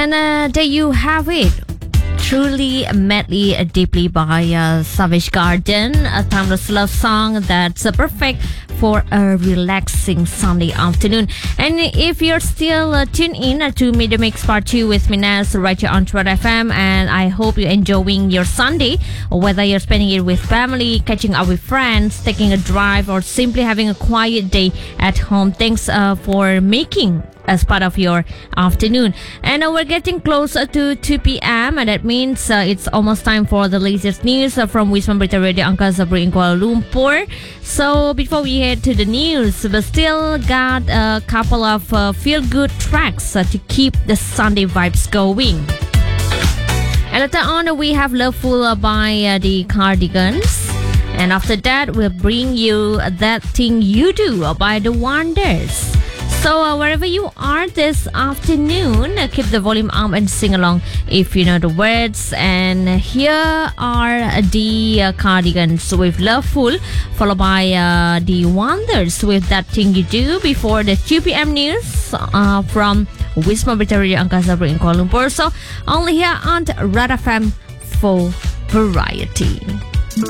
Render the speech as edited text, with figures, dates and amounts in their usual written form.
And there you have it. Truly, Madly, Deeply by Savage Garden, a timeless love song that's perfect for a relaxing Sunday afternoon. And if you're still tuned in to Meet the Mix Part 2 with me, Naz, right here on Trot FM, and I hope you're enjoying your Sunday, or whether you're spending it with family, catching up with friends, taking a drive, or simply having a quiet day at home. Thanks for making as part of your afternoon. And we're getting closer to 2 p.m. and that means it's almost time for the latest news from Wisma Berita Radio Angkasa Sabri in Kuala Lumpur. So before we head to the news, we still got a couple of feel-good tracks to keep the Sunday vibes going. And later on, we have Loveful by the Cardigans. And after that, we'll bring you That Thing You Do by The Wonders. So wherever you are this afternoon, keep the volume up and sing along if you know the words. And here are the Cardigans with Loveful, followed by the Wonders with That Thing You Do before the 2 p.m. news from Wisma Berita Radio Angkasa Sabri in Kuala Lumpur. So only here on Trot FM for variety.